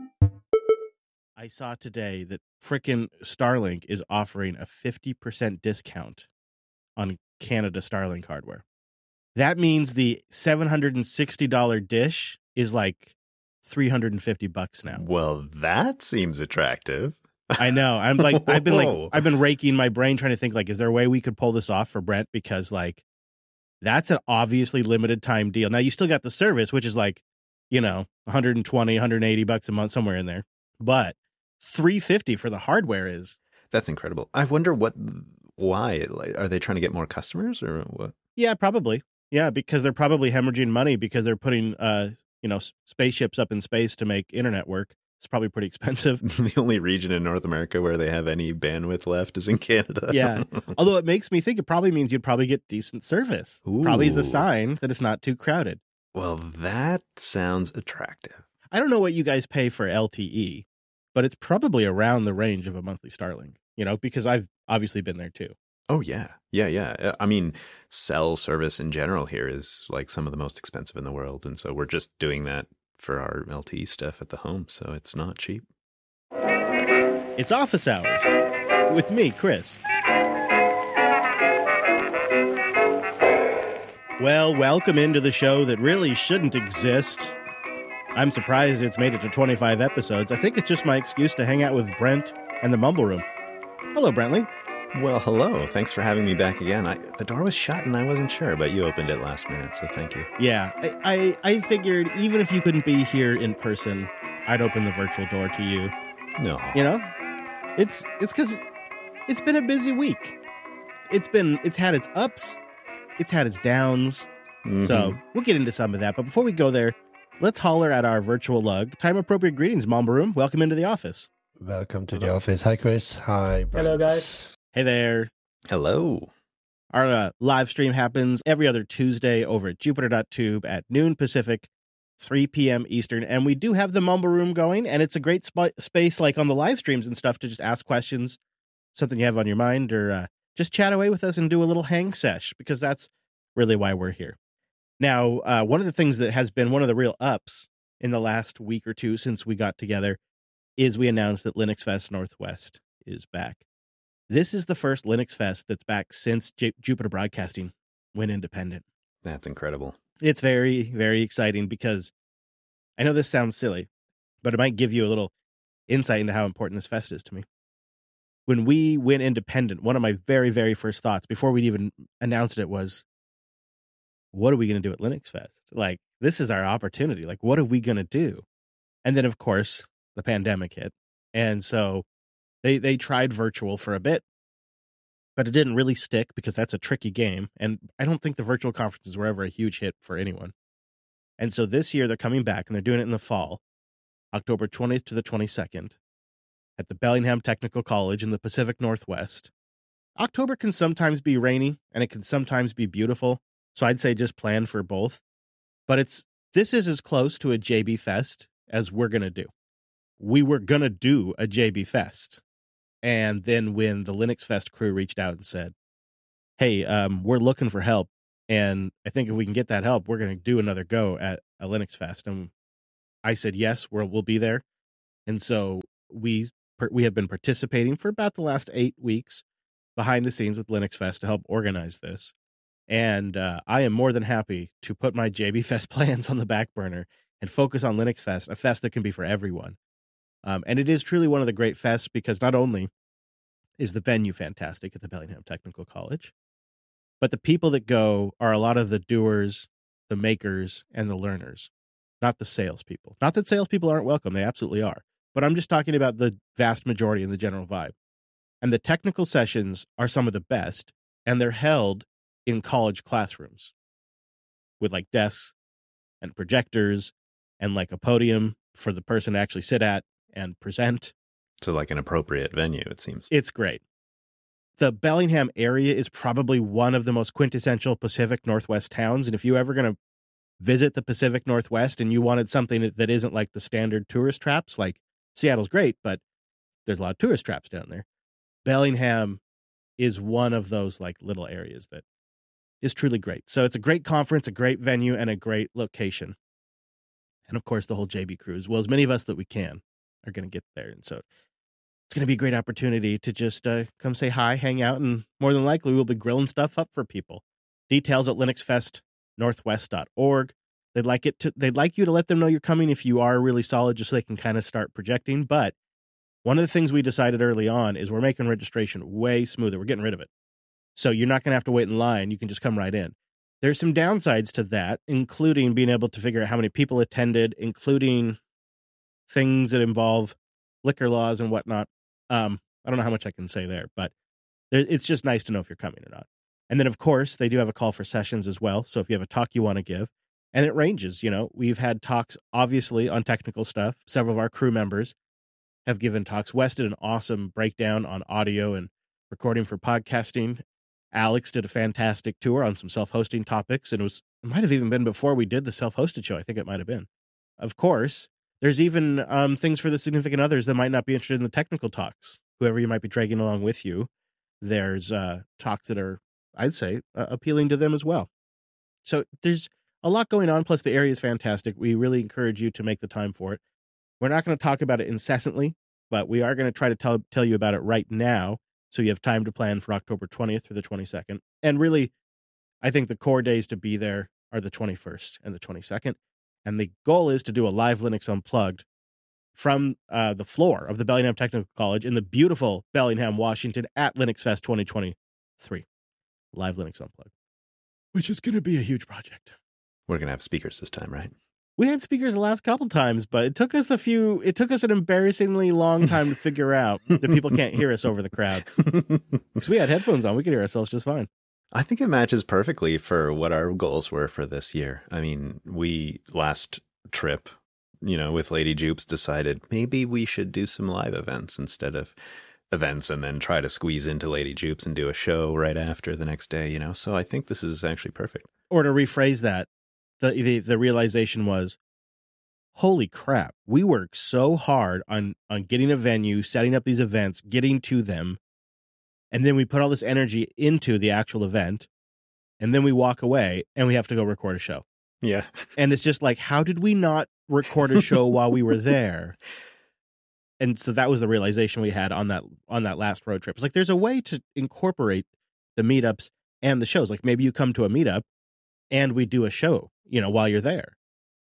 I saw today that frickin' Starlink is offering a fifty percent discount on Canada Starlink hardware. That means the seven hundred sixty dollars dish is like three hundred fifty bucks now. Well, that seems attractive. I know. I'm like, I've been like, I've been raking my brain trying to think like, is there a way we could pull this off for Brent? Because like, that's an obviously limited time deal. Now you still got the service, which is like, you know, one hundred twenty, one hundred eighty bucks a month, somewhere in there. But three hundred fifty for the hardware is. That's incredible. I wonder what, why? Like, are they trying to get more customers or what? Yeah, probably. Yeah, because they're probably hemorrhaging money because they're putting, uh, you know, spaceships up in space to make internet work. It's probably pretty expensive. The only region in North America where they have any bandwidth left is in Canada. Yeah. Although it makes me think it probably means you'd probably get decent service. Ooh. Probably is a sign that it's not too crowded. Well, that sounds attractive. I don't know what you guys pay for L T E, but it's probably around the range of a monthly Starlink, you know, because I've obviously been there too. Oh, yeah. Yeah, yeah. I mean, cell service in general here is like some of the most expensive in the world. And so we're just doing that for our L T E stuff at the home. So it's not cheap. It's office hours with me, Chris. Well, welcome into the show that really shouldn't exist. I'm surprised it's made it to twenty-five episodes. I think it's just my excuse to hang out with Brent and the Mumble Room. Hello, Brentley. Well, hello. Thanks for having me back again. I, the door was shut and I wasn't sure, but you opened it last minute, so thank you. Yeah, I, I, I figured even if you couldn't be here in person, I'd open the virtual door to you. No. You know? It's it's because it's been a busy week. It's been it's had its ups, it's had its downs. Mm-hmm. So we'll get into some of that. But before we go there, let's holler at our virtual lug. Time appropriate greetings, Mumble Room. Welcome into the office. Welcome to the office. Hi, Chris. Hi, Brent. Hello, guys. Hey there. Hello. Our uh, live stream happens every other Tuesday over at jupiter dot tube at noon Pacific, three p.m. Eastern. And we do have the Mumble Room going, and it's a great sp- space like on the live streams and stuff to just ask questions, something you have on your mind, or uh, just chat away with us and do a little hang sesh, because that's really why we're here. Now, uh, one of the things that has been one of the real ups in the last week or two since we got together is we announced that Linux Fest Northwest is back. This is the first Linux Fest that's back since J- Jupiter Broadcasting went independent. That's incredible. It's very, very exciting because I know this sounds silly, but it might give you a little insight into how important this fest is to me. When we went independent, one of my very, very first thoughts before we'd even announced it was, what are we going to do at Linux Fest? Like, this is our opportunity. Like, what are we going to do? And then, of course, the pandemic hit. And so they they tried virtual for a bit, but it didn't really stick because that's a tricky game. And I don't think the virtual conferences were ever a huge hit for anyone. And so this year they're coming back and they're doing it in the fall, October twentieth to the twenty-second at the Bellingham Technical College in the Pacific Northwest. October can sometimes be rainy and it can sometimes be beautiful. So I'd say just plan for both. But it's this is as close to a J B Fest as we're going to do. We were going to do a J B Fest. And then when the Linux Fest crew reached out and said, hey, um, we're looking for help. And I think if we can get that help, we're going to do another go at a Linux Fest. And I said, yes, we'll, we'll be there. And so we we have been participating for about the last eight weeks behind the scenes with Linux Fest to help organize this. And uh, I am more than happy to put my J B Fest plans on the back burner and focus on Linux Fest, a fest that can be for everyone. Um, and it is truly one of the great fests because not only is the venue fantastic at the Bellingham Technical College, but the people that go are a lot of the doers, the makers, and the learners, not the salespeople. Not that salespeople aren't welcome, they absolutely are. But I'm just talking about the vast majority and the general vibe. And the technical sessions are some of the best, and they're held in college classrooms with like desks and projectors and like a podium for the person to actually sit at and present. So like an appropriate venue, it seems. It's great. The Bellingham area is probably one of the most quintessential Pacific Northwest towns. And if you're ever going to visit the Pacific Northwest and you wanted something that isn't like the standard tourist traps, like Seattle's great, but there's a lot of tourist traps down there. Bellingham is one of those like little areas that is truly great. So it's a great conference, a great venue, and a great location. And of course, the whole J B crew, as well as many of us that we can, are going to get there. And so it's going to be a great opportunity to just uh, come say hi, hang out, and more than likely we'll be grilling stuff up for people. Details at linux fest northwest dot org. They'd like it to. They'd like you to let them know you're coming if you are really solid, just so they can kind of start projecting. But one of the things we decided early on is we're making registration way smoother. We're getting rid of it. So you're not going to have to wait in line. You can just come right in. There's some downsides to that, including being able to figure out how many people attended, including things that involve liquor laws and whatnot. Um, I don't know how much I can say there, but it's just nice to know if you're coming or not. And then, of course, they do have a call for sessions as well. So if you have a talk you want to give, and it ranges, you know, we've had talks, obviously, on technical stuff. Several of our crew members have given talks. Wes did an awesome breakdown on audio and recording for podcasting. Alex did a fantastic tour on some self-hosting topics, and it was it might have even been before we did the self-hosted show. I think it might have been. Of course, there's even um, things for the significant others that might not be interested in the technical talks. Whoever you might be dragging along with you, there's uh, talks that are, I'd say, uh, appealing to them as well. So there's a lot going on, plus the area is fantastic. We really encourage you to make the time for it. We're not going to talk about it incessantly, but we are going to try to tell, tell you about it right now, so you have time to plan for October twentieth through the twenty-second. And really, I think the core days to be there are the twenty-first and the twenty-second. And the goal is to do a live Linux Unplugged from uh, the floor of the Bellingham Technical College in the beautiful Bellingham, Washington at Linux Fest twenty twenty-three. Live Linux Unplugged, which is going to be a huge project. We're going to have speakers this time, right? We had speakers the last couple times, but it took us a few, it took us an embarrassingly long time to figure out that people can't hear us over the crowd. Because we had headphones on. We could hear ourselves just fine. I think it matches perfectly for what our goals were for this year. I mean, we last trip, you know, with Lady Jupes decided maybe we should do some live events instead of events and then try to squeeze into Lady Jupes and do a show right after the next day, you know? So I think this is actually perfect. Or to rephrase that, the the, the realization was, holy crap, we work so hard on, on getting a venue, setting up these events, getting to them, and then we put all this energy into the actual event, and then we walk away and we have to go record a show. Yeah. And it's just like, how did we not record a show while we were there? And so that was the realization we had on that on that last road trip. It's like, there's a way to incorporate the meetups and the shows. Like maybe you come to a meetup and we do a show, you know, while you're there.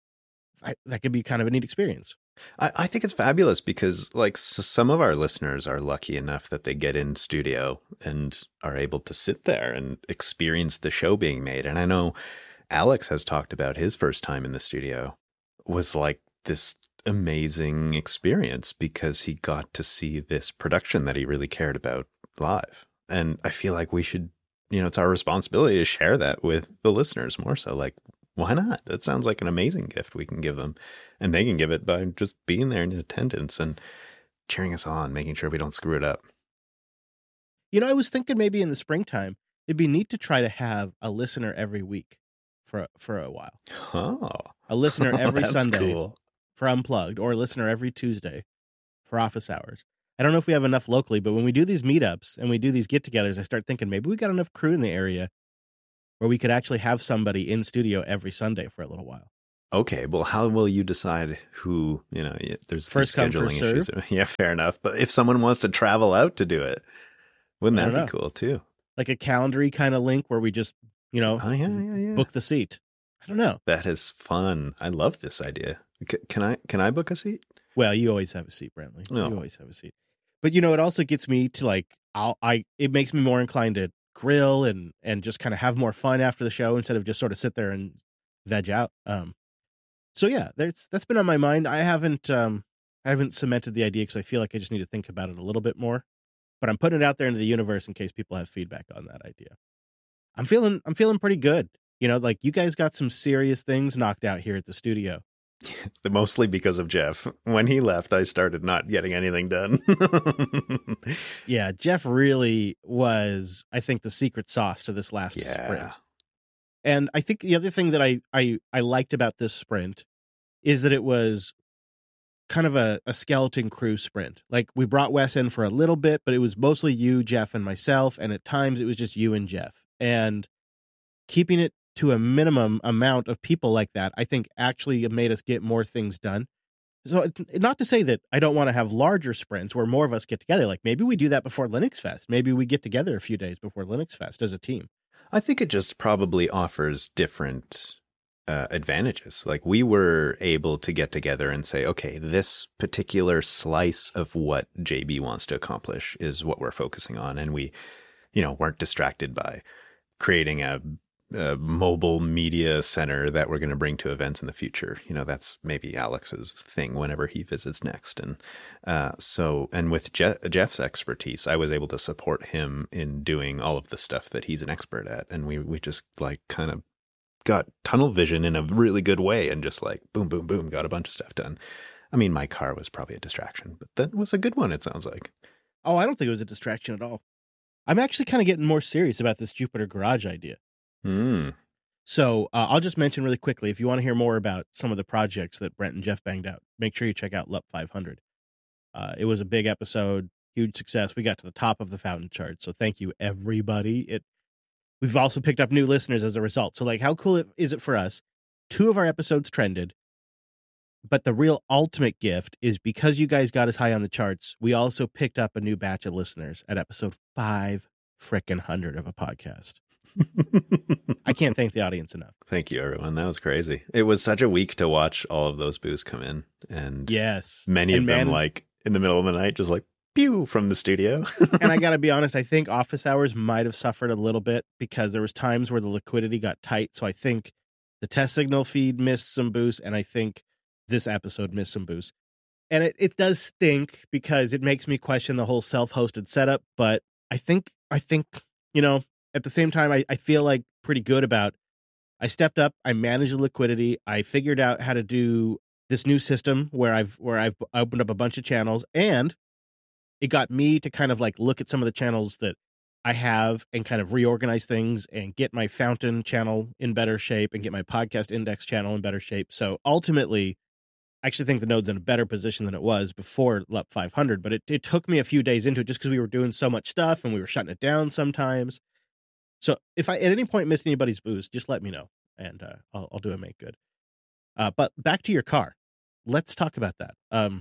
I, that could be kind of a neat experience. I, I think it's fabulous because like s- some of our listeners are lucky enough that they get in studio and are able to sit there and experience the show being made. And I know Alex has talked about his first time in the studio was like this amazing experience because he got to see this production that he really cared about live. And I feel like we should, you know, it's our responsibility to share that with the listeners more so. Like, why not? That sounds like an amazing gift we can give them. And they can give it by just being there in attendance and cheering us on, making sure we don't screw it up. You know, I was thinking maybe in the springtime, it'd be neat to try to have a listener every week for, for a while. Oh. A listener every That's Sunday cool. for Unplugged, or a listener every Tuesday for office hours. I don't know if we have enough locally, but when we do these meetups and we do these get-togethers, I start thinking maybe we got enough crew in the area where we could actually have somebody in studio every Sunday for a little while. Okay, well, how will you decide who, you know, there's First come, scheduling first issues. serve. Yeah, fair enough. But if someone wants to travel out to do it, wouldn't I that don't be know. cool too? Like a calendary kind of link where we just, you know, Oh, yeah, yeah, yeah. book the seat. I don't know. That is fun. I love this idea. C- can I can I book a seat? Well, you always have a seat, Brantley. No. You always have a seat. But, you know, it also gets me to like, I'll, I, it makes me more inclined to grill and, and just kind of have more fun after the show instead of just sort of sit there and veg out. Um, so yeah, that's, that's been on my mind. I haven't, um, I haven't cemented the idea because I feel like I just need to think about it a little bit more, but I'm putting it out there into the universe in case people have feedback on that idea. I'm feeling, I'm feeling pretty good. You know, like you guys got some serious things knocked out here at the studio. Mostly because of Jeff. When he left, I started not getting anything done. Yeah, Jeff really was, I think, the secret sauce to this last Yeah. sprint. And I think the other thing that I, I, I liked about this sprint is that it was kind of a, a skeleton crew sprint. Like we brought Wes in for a little bit, but it was mostly you, Jeff, and myself. And at times it was just you and Jeff. And keeping it to a minimum amount of people like that, I think actually made us get more things done. So not to say that I don't want to have larger sprints where more of us get together. Like maybe we do that before Linux Fest. Maybe we get together a few days before Linux Fest as a team. I think it just probably offers different uh, advantages. Like we were able to get together and say, okay, this particular slice of what J B wants to accomplish is what we're focusing on. And we, you know, weren't distracted by creating a a mobile media center that we're going to bring to events in the future. You know, that's maybe Alex's thing whenever he visits next. And uh, so, and with Je- Jeff's expertise, I was able to support him in doing all of the stuff that he's an expert at. And we, we just like kind of got tunnel vision in a really good way and just like boom, boom, boom, got a bunch of stuff done. I mean, my car was probably a distraction, but that was a good one, it sounds like. Oh, I don't think it was a distraction at all. I'm actually kind of getting more serious about this Jupiter Garage idea. Hmm. So uh, I'll just mention really quickly, if you want to hear more about some of the projects that Brent and Jeff banged out, make sure you check out L U P five hundred. Uh, it was a big episode, huge success. We got to the top of the Fountain chart. So thank you, everybody. It We've also picked up new listeners as a result. So like, how cool is it for us? Two of our episodes trended, but the real ultimate gift is because you guys got us high on the charts, we also picked up a new batch of listeners at episode five frickin' hundred of a podcast. I can't thank the audience enough. Thank you, everyone. That was crazy. It was such a week to watch all of those boos come in. And yes, many and of man, them like in the middle of the night, just like pew from the studio. And I got to be honest, I think office hours might have suffered a little bit because there was times where the liquidity got tight. So I think the test signal feed missed some boost, and I think this episode missed some boost. And it, it does stink because it makes me question the whole self-hosted setup. But I think, I think, you know, at the same time, I, I feel like pretty good about, I stepped up, I managed the liquidity, I figured out how to do this new system where I've, where I've opened up a bunch of channels, and it got me to kind of like look at some of the channels that I have and kind of reorganize things and get my Fountain channel in better shape and get my podcast index channel in better shape. So ultimately, I actually think the node's in a better position than it was before L U P five hundred, but it, it took me a few days into it just because we were doing so much stuff and we were shutting it down sometimes. So if I at any point missed anybody's boost, just let me know, and uh, I'll, I'll do a make good. Uh, but back to your car. Let's talk about that. Um,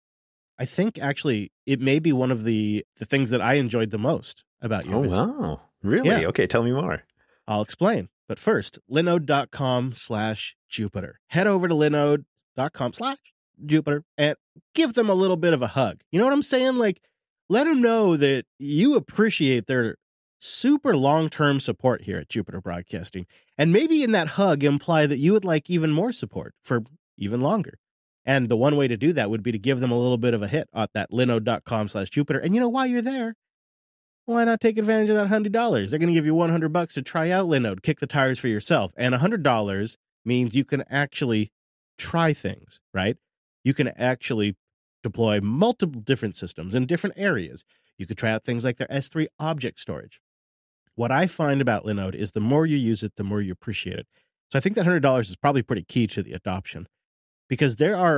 I think actually it may be one of the, the things that I enjoyed the most about your Oh, visit. wow. Really? Yeah. Okay, tell me more. I'll explain. But first, linode.com slash Jupiter. Head over to linode.com slash Jupiter and give them a little bit of a hug. You know what I'm saying? Like, let them know that you appreciate their super long-term support here at Jupiter Broadcasting. And maybe in that hug imply that you would like even more support for even longer. And the one way to do that would be to give them a little bit of a hit at that linode.com slash Jupiter. And you know, while you're there, why not take advantage of that one hundred dollars? They're going to give you one hundred bucks to try out Linode, kick the tires for yourself. And one hundred dollars means you can actually try things, right? You can actually deploy multiple different systems in different areas. You could try out things like their S three object storage. What I find about Linode is the more you use it, the more you appreciate it. So I think that one hundred dollars is probably pretty key to the adoption, because there are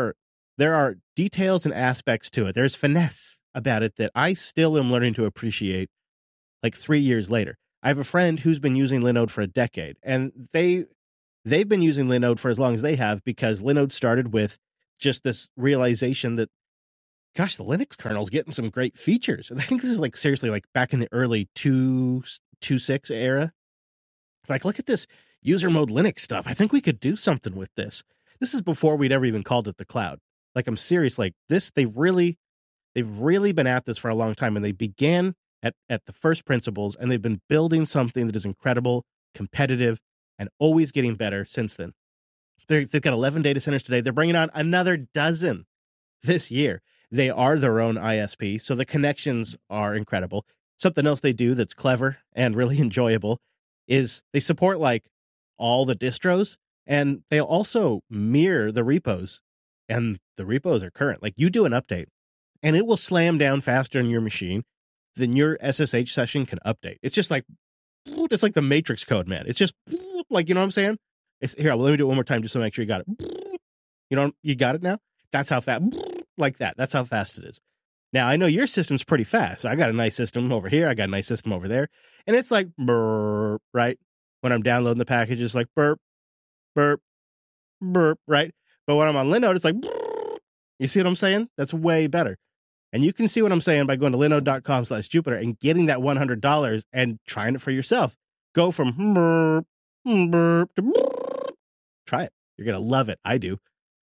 there are details and aspects to it. There's finesse about it that I still am learning to appreciate like three years later. I have a friend who's been using Linode for a decade, and they, they've been using Linode for as long as they have because Linode started with just this realization that, gosh, the Linux kernel's getting some great features. I think this is like seriously like back in the early two two six era. Like, look at this user mode Linux stuff. I think we could do something with this. This is before we'd ever even called it the cloud. Like, I'm serious. Like this, they really, they've really been at this for a long time, and they began at, at the first principles, and they've been building something that is incredible, competitive, and always getting better since then. They're, they've got eleven data centers today. They're bringing on another dozen this year. They are their own I S P, so the connections are incredible. Something else they do that's clever and really enjoyable is they support like all the distros, and they'll also mirror the repos, and the repos are current. Like, you do an update and it will slam down faster in your machine than your S S H session can update. It's just like, it's like the Matrix code, man. It's just like, you know what I'm saying? It's here. Let me do it one more time just to make sure you got it. You know, you got it now? That's how fast, like that. That's how fast it is. Now, I know your system's pretty fast. I got a nice system over here. I got a nice system over there. And it's like, burp, right? When I'm downloading the package, it's like burp, burp, burp, right? But when I'm on Linode, it's like, burp. You see what I'm saying? That's way better. And you can see what I'm saying by going to linode.com slash Jupiter and getting that one hundred dollars and trying it for yourself. Go from burp, burp to burp. Try it. You're going to love it. I do.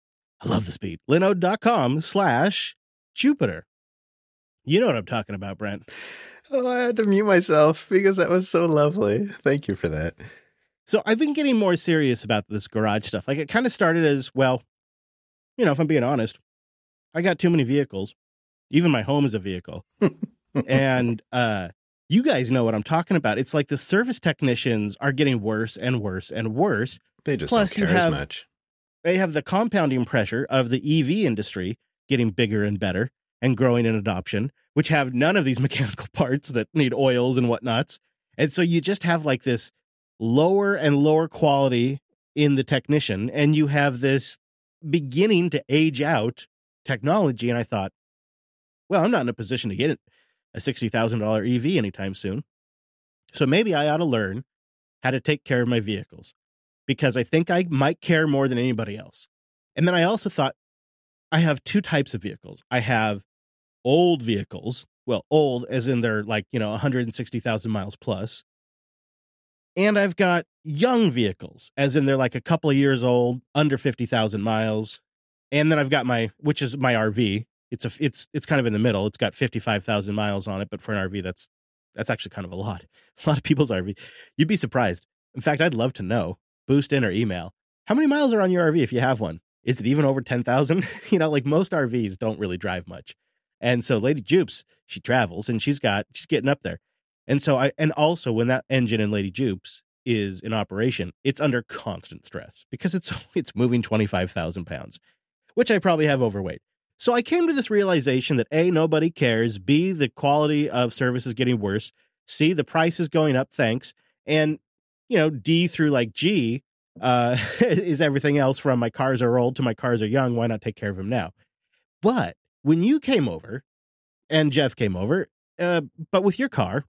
I love the speed. Linode.com slash Jupiter. You know what I'm talking about, Brent. Oh, I had to mute myself because that was so lovely. Thank you for that. So I've been getting more serious about this garage stuff. Like, it kind of started as, well, you know, if I'm being honest, I got too many vehicles. Even my home is a vehicle. And uh, you guys know what I'm talking about. It's like the service technicians are getting worse and worse and worse. They just Plus, don't care you have, as much. They have the compounding pressure of the E V industry getting bigger and better and growing in adoption, which have none of these mechanical parts that need oils and whatnots. And so you just have like this lower and lower quality in the technician, and you have this beginning to age out technology. And I thought, well, I'm not in a position to get a sixty thousand dollars E V anytime soon. So maybe I ought to learn how to take care of my vehicles, because I think I might care more than anybody else. And then I also thought, I have two types of vehicles. I have old vehicles, well, old as in they're like, you know, one hundred sixty thousand miles plus. And I've got young vehicles, as in they're like a couple of years old, under fifty thousand miles. And then I've got my, which is my R V. It's a, it's, it's kind of in the middle. It's got fifty-five thousand miles on it, but for an R V, that's, that's actually kind of a lot. A lot of people's R V. You'd be surprised. In fact, I'd love to know, boost in or email, how many miles are on your R V if you have one? Is it even over ten thousand? You know, like most R Vs don't really drive much. And so Lady Jupes, she travels and she's got, she's getting up there. And so I, and also when that engine in Lady Jupes is in operation, it's under constant stress because it's, it's moving twenty-five thousand pounds, which I probably have overweight. So I came to this realization that A, nobody cares. B, the quality of service is getting worse. C, the price is going up. Thanks. And, you know, D through like G, uh, is everything else from my cars are old to my cars are young. Why not take care of them now? But when you came over and Jeff came over, uh, but with your car,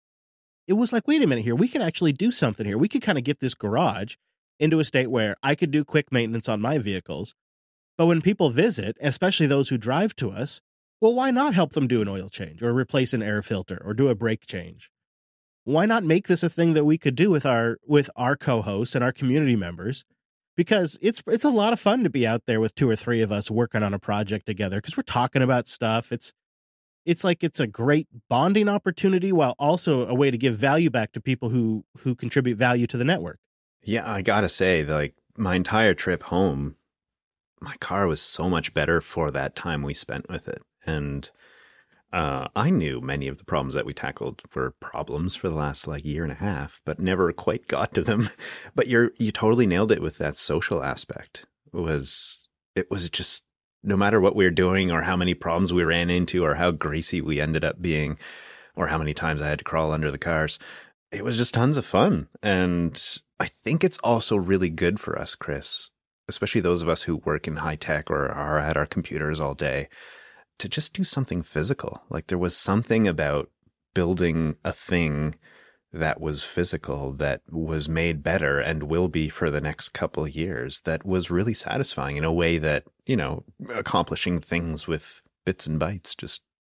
it was like, wait a minute here. We could actually do something here. We could kind of get this garage into a state where I could do quick maintenance on my vehicles. But when people visit, especially those who drive to us, well, why not help them do an oil change or replace an air filter or do a brake change? Why not make this a thing that we could do with our with our co-hosts and our community members? Because it's it's a lot of fun to be out there with two or three of us working on a project together because we're talking about stuff. It's it's like it's a great bonding opportunity while also a way to give value back to people who who contribute value to the network. Yeah, I gotta say, like my entire trip home, my car was so much better for that time we spent with it. And uh, I knew many of the problems that we tackled were problems for the last like year and a half, but never quite got to them. But you're, you totally nailed it with that social aspect. It was, it was just, no matter what we were doing or how many problems we ran into or how greasy we ended up being or how many times I had to crawl under the cars, it was just tons of fun. And I think it's also really good for us, Chris, especially those of us who work in high tech or are at our computers all day, to just do something physical. Like there was something about building a thing that was physical, that was made better and will be for the next couple of years, that was really satisfying in a way that, you know, accomplishing things with bits and bytes just